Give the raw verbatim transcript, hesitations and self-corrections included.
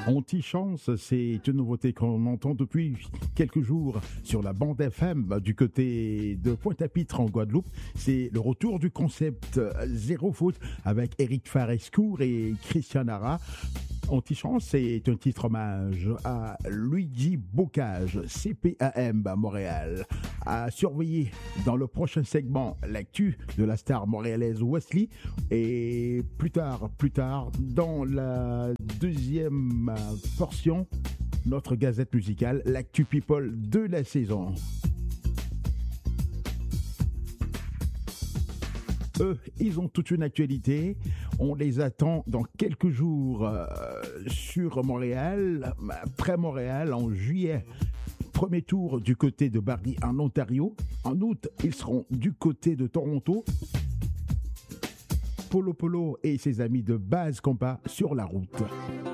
Anti-chance, c'est une nouveauté qu'on entend depuis quelques jours sur la bande F M du côté de Pointe-à-Pitre en Guadeloupe. C'est le retour du concept Zéro Foot avec Eric Farescourt et Christian Nara. Anti-chance, c'est un titre hommage à Luigi Bocage, C P A M à Montréal. À surveiller dans le prochain segment, l'actu de la star montréalaise Wesley. Et plus tard, plus tard, dans la deuxième portion, notre gazette musicale, l'actu people de la saison. Eux, ils ont toute une actualité. On les attend dans quelques jours euh, sur Montréal, après Montréal, en juillet. Premier tour du côté de Barrie en Ontario. En août, ils seront du côté de Toronto. Polo Polo et ses amis de Base Compas sur la route.